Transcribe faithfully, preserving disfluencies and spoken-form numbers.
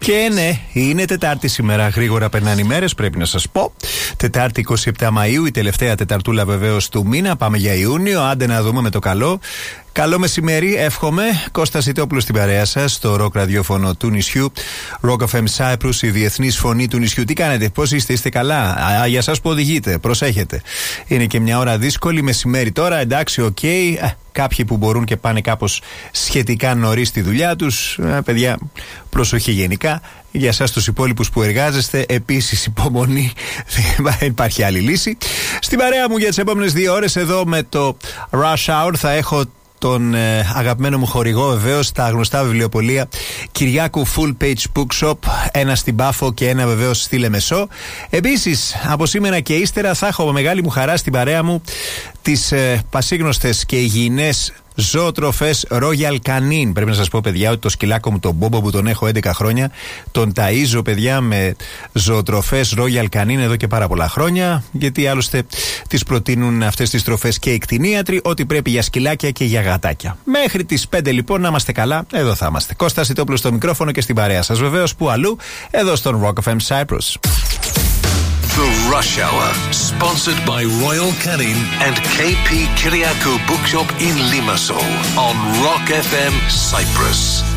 Και ναι, είναι Τετάρτη σήμερα. Γρήγορα περνάνε οι μέρες, πρέπει να σας πω. Τετάρτη εικοστή εβδόμη Μαΐου, η τελευταία Τεταρτούλα βεβαίως του μήνα. Πάμε για Ιούνιο. Άντε να δούμε με το καλό. Καλό μεσημέρι, εύχομαι. Κώστας Ιτόπουλος στην παρέα σας, στο ροκ ραδιόφωνο του νησιού. Rock εφ εμ Cyprus, η διεθνής φωνή του νησιού. Τι κάνετε, πώς είστε, είστε καλά? Α, για σας που οδηγείτε, προσέχετε. Είναι και μια ώρα δύσκολη, μεσημέρι τώρα, εντάξει, οκ. Okay. Κάποιοι που μπορούν και πάνε κάπως σχετικά νωρίς στη δουλειά τους. Α, παιδιά, προσοχή γενικά. Για εσάς τους υπόλοιπους που εργάζεστε, επίσης υπομονή, δεν υπάρχει άλλη λύση. Στην παρέα μου για τις επόμενες δύο ώρες εδώ με το Rush Hour θα έχω τον ε, αγαπημένο μου χορηγό, βεβαίως, στα γνωστά βιβλιοπωλεία Κυριάκου Full Page Bookshop, ένα στην Πάφο και ένα βεβαίως στη Λεμεσό. Επίσης, από σήμερα και ύστερα θα έχω με μεγάλη μου χαρά στην παρέα μου τις ε, πασίγνωστες και υγιεινές ζωοτροφές Royal Canin. Πρέπει να σας πω, παιδιά, ότι το σκυλάκο μου, τον Μπόμπο, που τον έχω έντεκα χρόνια, τον ταΐζω, παιδιά, με ζωοτροφές Royal Canin εδώ και πάρα πολλά χρόνια. Γιατί άλλωστε τις προτείνουν αυτές τις τροφές και οι κτηνίατροι, ότι πρέπει για σκυλάκια και για γατάκια. Μέχρι τις πέντε λοιπόν να είμαστε καλά, εδώ θα είμαστε. Κώστας Ιτόπουλος στο μικρόφωνο και στην παρέα σας, βεβαίως, που αλλού, εδώ στον Rock εφ εμ Cyprus. The Rush Hour, sponsored by Royal Canin and κέι πι Kyriakou Bookshop in Limassol on Rock εφ εμ Cyprus.